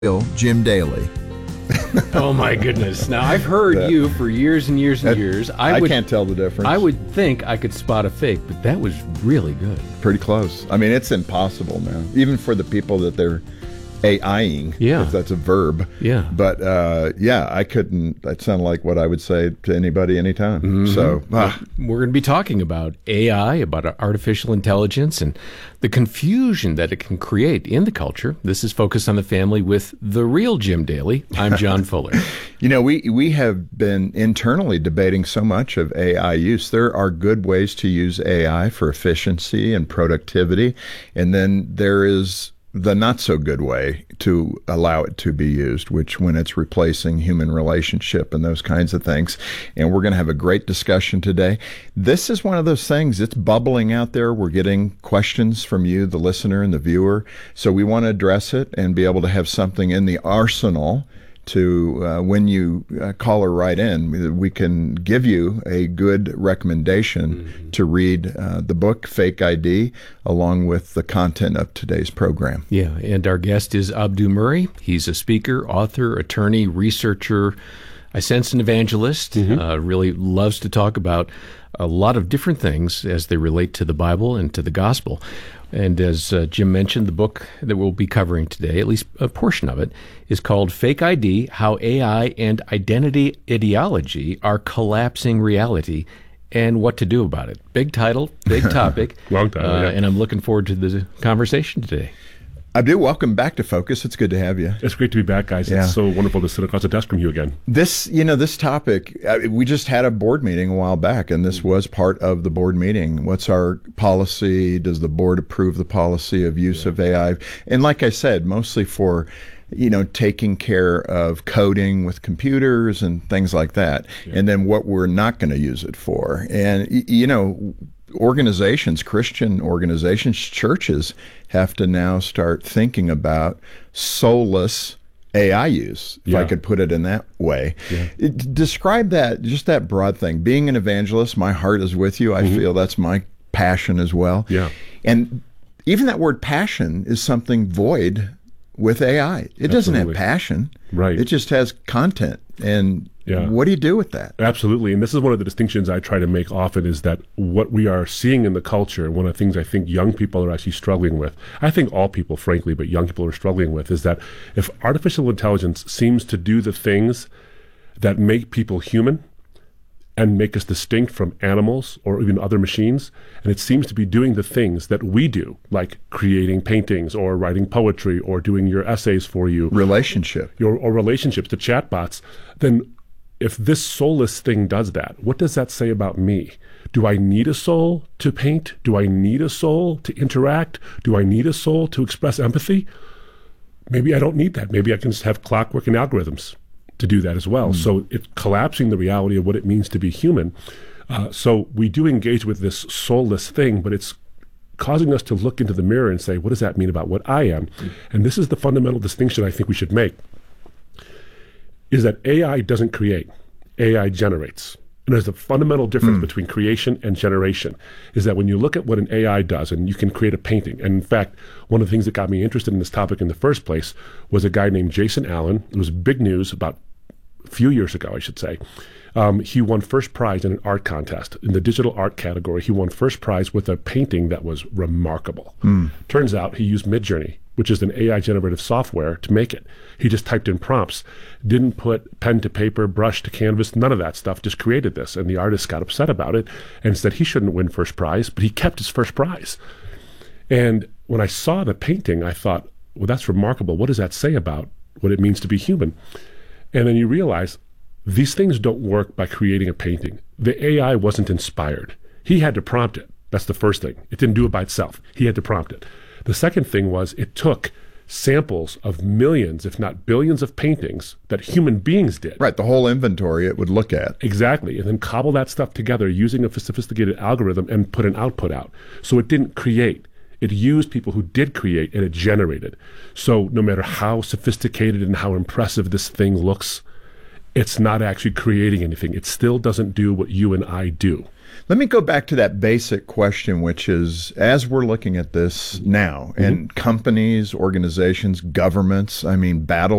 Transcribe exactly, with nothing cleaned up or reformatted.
Jim Daly. Oh my goodness. Now I've heard That- you for years and years and that- years. I, would, can't tell the difference. I would think I could spot a fake, but that was really good. Pretty close. I mean, it's impossible now, even for the people that they're AIing, Yeah. if that's a verb. Yeah. But uh, yeah, I couldn't. That sounded like what I would say to anybody anytime. Mm-hmm. So ah, We're going to be talking about A I, about artificial intelligence, and the confusion that it can create in the culture. This is Focus on the Family with the real Jim Daly. I'm John Fuller. you know, we we have been internally debating so much of A I use. There are good ways to use A I for efficiency and productivity, and then there is the not so good way to allow it to be used, which when it's replacing human relationship and those kinds of things. And we're going to have a great discussion today. This is one of those things, it's bubbling out there. We're getting questions from you, the listener and the viewer. So we want to address it and be able to have something in the arsenal to, uh, when you uh, call or write in, we can give you a good recommendation mm-hmm. to read uh, the book, Fake I D, along with the content of today's program. Yeah, and our guest is Abdu Murray. He's a speaker, author, attorney, researcher, I sense an evangelist, mm-hmm. uh, really loves to talk about a lot of different things as they relate to the Bible and to the gospel. And as uh, Jim mentioned, the book that we'll be covering today, at least a portion of it, is called Fake I D, How A I and Identity Ideology Are Collapsing Reality and What to Do About It. Big title, big topic. Long title, uh, yeah. And I'm looking forward to the conversation today. Abdu, welcome back to Focus. It's good to have you. It's great to be back, guys. Yeah. It's so wonderful to sit across the desk from you again. This, you know, this topic, uh, we just had a board meeting a while back, and this was part of the board meeting. What's our policy? Does the board approve the policy of use yeah. of A I? And like I said, mostly for, you know, taking care of coding with computers and things like that. Yeah. And then what we're not going to use it for. And, you know, organizations, Christian organizations, churches have to now start thinking about soulless A I use, if yeah. I could put it in that way. Yeah. It, describe that, just that broad thing. Being an evangelist, my heart is with you. I mm-hmm. feel that's my passion as well. Yeah. And even that word passion is something void with A I. It Absolutely. Doesn't have passion. Right. It just has content. And yeah. what do you do with that? Absolutely. And this is one of the distinctions I try to make often is that what we are seeing in the culture, one of the things I think young people are actually struggling with, I think all people, frankly, but young people are struggling with, is that if artificial intelligence seems to do the things that make people human and make us distinct from animals or even other machines, and it seems to be doing the things that we do, like creating paintings or writing poetry or doing your essays for you. Relationship. Your, or relationships, the chatbots, then if this soulless thing does that, what does that say about me? Do I need a soul to paint? Do I need a soul to interact? Do I need a soul to express empathy? Maybe I don't need that. Maybe I can just have clockwork and algorithms to do that as well. Mm. So it's collapsing the reality of what it means to be human. Uh, so we do engage with this soulless thing, but it's causing us to look into the mirror and say, what does that mean about what I am? Mm. And this is the fundamental distinction I think we should make, is that A I doesn't create, A I generates. And there's a fundamental difference mm. between creation and generation, is that when you look at what an A I does, and you can create a painting, and in fact, one of the things that got me interested in this topic in the first place was a guy named Jason Allen. It was big news about a few years ago, I should say. Um, he won first prize in an art contest. In the digital art category, he won first prize with a painting that was remarkable. Mm. Turns out he used Midjourney, which is an A I generative software, to make it. He just typed in prompts, didn't put pen to paper, brush to canvas, none of that stuff, just created this. And the artist got upset about it and said he shouldn't win first prize, but he kept his first prize. And when I saw the painting, I thought, well, that's remarkable. What does that say about what it means to be human? And then you realize these things don't work by creating a painting. The A I wasn't inspired. He had to prompt it. That's the first thing. It didn't do it by itself. He had to prompt it. The second thing was it took samples of millions, if not billions, of paintings that human beings did. Right, the whole inventory it would look at. Exactly, and then cobble that stuff together using a sophisticated algorithm and put an output out. So it didn't create. It used people who did create, and it generated. So no matter how sophisticated and how impressive this thing looks, it's not actually creating anything. It still doesn't do what you and I do. Let me go back to that basic question, which is, as we're looking at this now, mm-hmm. and companies, organizations, governments, I mean, battle